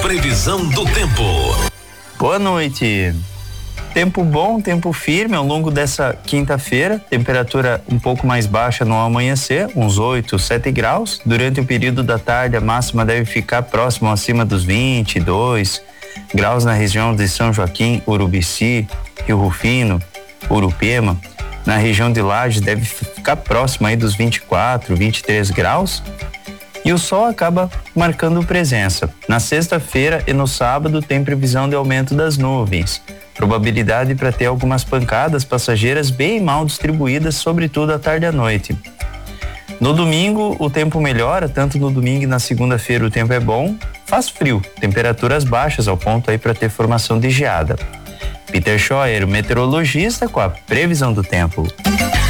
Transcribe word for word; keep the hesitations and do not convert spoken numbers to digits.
Previsão do tempo. Boa noite. Tempo bom, tempo firme ao longo dessa quinta-feira, temperatura um pouco mais baixa no amanhecer, uns oito, sete graus. Durante o período da tarde, a máxima deve ficar próximo acima dos vinte e dois graus na região de São Joaquim, Urubici, Rio Rufino, Urupema. Na região de Lages deve ficar próximo aí dos vinte e quatro, vinte e três graus. E o sol acaba marcando presença. Na sexta-feira e no sábado tem previsão de aumento das nuvens. Probabilidade para ter algumas pancadas passageiras bem mal distribuídas, sobretudo à tarde e à noite. No domingo o tempo melhora, tanto no domingo e na segunda-feira o tempo é bom, faz frio, temperaturas baixas ao ponto aí para ter formação de geada. Peter Scheuer, meteorologista, com a previsão do tempo.